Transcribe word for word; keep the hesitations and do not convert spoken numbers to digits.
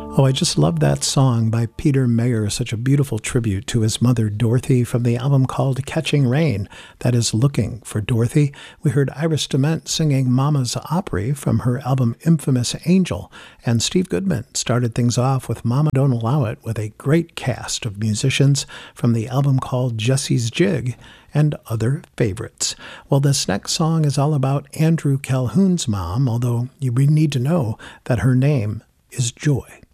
Oh, I just love that song by Peter Mayer, such a beautiful tribute to his mother, Dorothy, from the album called Catching Rain, that is Looking for Dorothy. We heard Iris DeMent singing Mama's Opry from her album Infamous Angel, and Steve Goodman started things off with Mama Don't Allow It with a great cast of musicians from the album called Jesse's Jig and other favorites. Well, this next song is all about Andrew Calhoun's mom, although you need to know that her name is Joy.